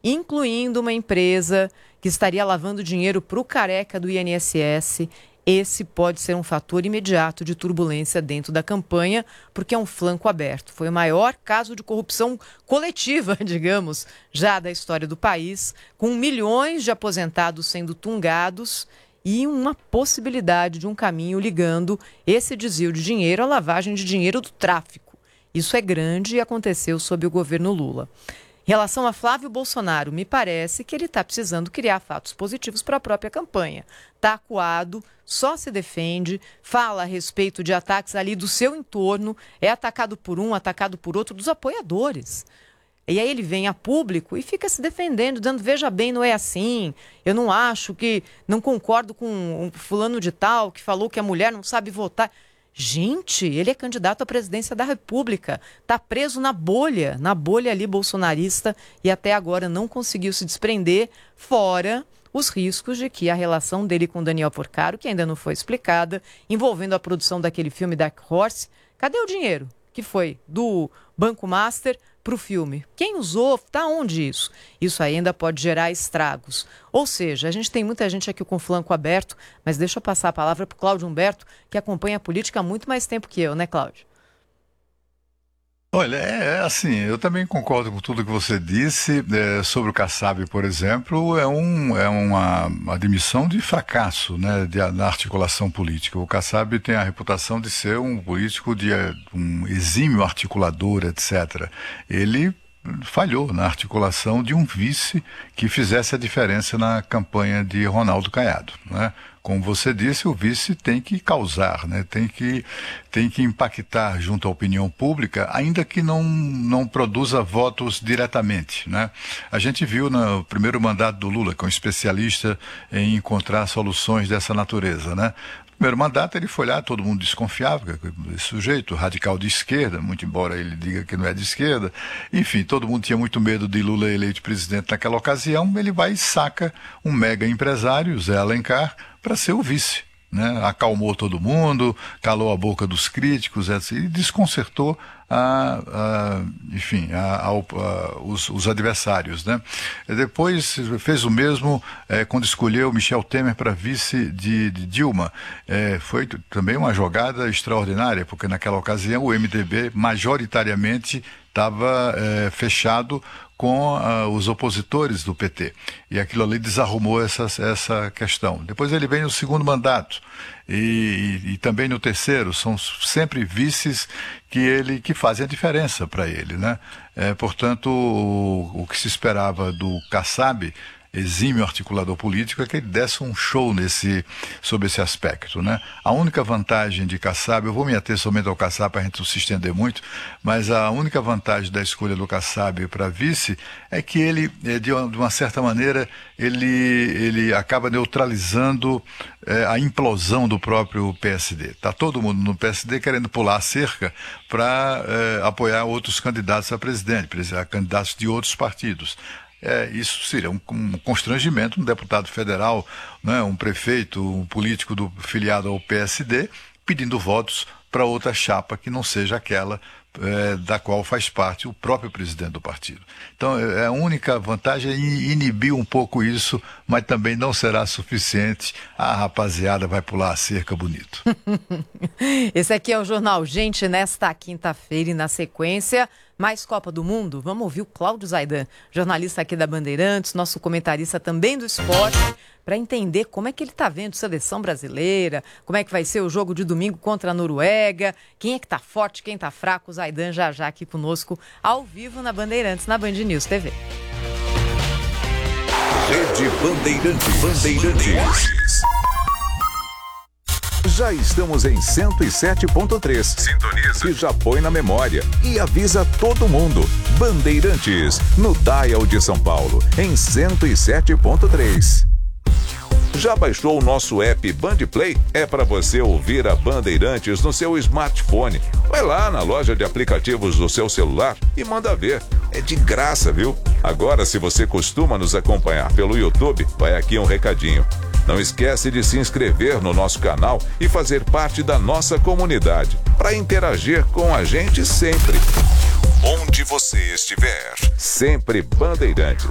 incluindo uma empresa que estaria lavando dinheiro para o careca do INSS. Esse pode ser um fator imediato de turbulência dentro da campanha, porque é um flanco aberto. Foi o maior caso de corrupção coletiva, digamos, já da história do país, com milhões de aposentados sendo tungados e uma possibilidade de um caminho ligando esse desvio de dinheiro à lavagem de dinheiro do tráfico. Isso é grande e aconteceu sob o governo Lula. Em relação a Flávio Bolsonaro, me parece que ele está precisando criar fatos positivos para a própria campanha. Está acuado, só se defende, fala a respeito de ataques ali do seu entorno, é atacado por um, atacado por outro, dos apoiadores. E aí ele vem a público e fica se defendendo, dizendo, veja bem, não é assim, eu não acho que, não concordo com um fulano de tal que falou que a mulher não sabe votar. Gente, ele é candidato à presidência da República, está preso na bolha ali bolsonarista e até agora não conseguiu se desprender, fora os riscos de que a relação dele com Daniel Porcaro, que ainda não foi explicada, envolvendo a produção daquele filme Dark Horse, cadê o dinheiro que foi do Banco Master para o filme? Quem usou? Está onde isso? Isso ainda pode gerar estragos. Ou seja, a gente tem muita gente aqui com o flanco aberto, mas deixa eu passar a palavra para o Cláudio Humberto, que acompanha a política há muito mais tempo que eu, né, Cláudio? Olha, assim, eu também concordo com tudo que você disse sobre o Kassab, por exemplo, é uma admissão de fracasso, né, na articulação política. O Kassab tem a reputação de ser um político um exímio articulador, etc. Ele falhou na articulação de um vice que fizesse a diferença na campanha de Ronaldo Caiado, né? Como você disse, o vice tem que causar, né? Tem que impactar junto à opinião pública, ainda que não produza votos diretamente, né? A gente viu no primeiro mandato do Lula, que é um especialista em encontrar soluções dessa natureza, né? Primeiro mandato ele foi lá, todo mundo desconfiava, esse sujeito radical de esquerda, muito embora ele diga que não é de esquerda, enfim, todo mundo tinha muito medo de Lula eleito presidente naquela ocasião, ele vai e saca um mega empresário, Zé Alencar, para ser o vice, né? Acalmou todo mundo, calou a boca dos críticos, etc., e desconcertou os adversários, né? Depois fez o mesmo quando escolheu Michel Temer para vice de Dilma. Foi também uma jogada extraordinária, porque naquela ocasião o MDB majoritariamente estava fechado com os opositores do PT. E aquilo ali desarrumou essa questão. Depois ele vem no segundo mandato e também no terceiro. São sempre vices que fazem a diferença para ele, né? Portanto, o que se esperava do Kassab, exímio articulador político, é que ele desse um show sobre esse aspecto, né? A única vantagem de Kassab, eu vou me ater somente ao Kassab para a gente não se estender muito, mas a única vantagem da escolha do Kassab para vice é que ele, de uma certa maneira, ele acaba neutralizando a implosão do próprio PSD. Está todo mundo no PSD querendo pular a cerca para apoiar outros candidatos a presidente, candidatos de outros partidos. Isso seria um constrangimento, um deputado federal, né, um prefeito, um político filiado ao PSD, pedindo votos para outra chapa que não seja aquela da qual faz parte o próprio presidente do partido. Então, a única vantagem é inibir um pouco isso, mas também não será suficiente. A rapaziada vai pular a cerca bonito. Esse aqui é o Jornal Gente, nesta quinta-feira e na sequência, mais Copa do Mundo. Vamos ouvir o Cláudio Zaidan, jornalista aqui da Bandeirantes, nosso comentarista também do esporte, para entender como é que ele está vendo a seleção brasileira, como é que vai ser o jogo de domingo contra a Noruega, quem é que está forte, quem está fraco. O Zaidan já aqui conosco, ao vivo na Bandeirantes, na Band News TV. Rede Bandeirantes. Já estamos em 107.3. Sintoniza. E já põe na memória e avisa todo mundo. Bandeirantes, no Dial de São Paulo, em 107.3. Já baixou o nosso app Bandplay? É para você ouvir a Bandeirantes no seu smartphone. Vai lá na loja de aplicativos do seu celular e manda ver. É de graça, viu? Agora, se você costuma nos acompanhar pelo YouTube, vai aqui um recadinho. Não esquece de se inscrever no nosso canal e fazer parte da nossa comunidade, para interagir com a gente sempre. Onde você estiver, sempre Bandeirantes.